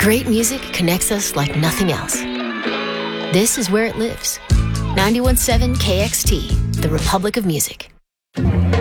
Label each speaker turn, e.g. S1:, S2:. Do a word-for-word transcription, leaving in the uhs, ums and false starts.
S1: Great music connects us like nothing else. This is where it lives. ninety-one point seven K X T, the Republic of Music.